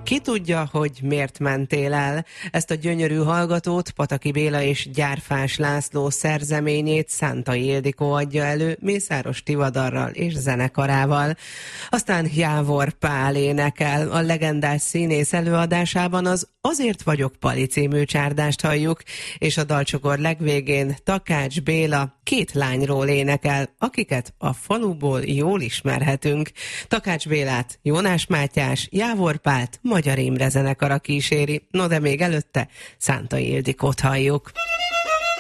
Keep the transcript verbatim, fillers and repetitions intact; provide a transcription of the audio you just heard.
Ki tudja, hogy miért mentél el? Ezt a gyönyörű hallgatót Pataki Béla és Gyárfás László szerzeményét Szántai Ildikó adja elő Mészáros Tivadarral és zenekarával. Aztán Jávor Pál énekel. A legendás színész előadásában az Azért vagyok Pali című csárdást halljuk, és a dalcsokor legvégén Takács Béla két lányról énekel, akiket a faluból jól ismerhetünk. Takács Bélát Jónás Mátyás, Jávor Pált Magyar Imre zenekara kíséri, no de még előtte Szántai Ildikót halljuk.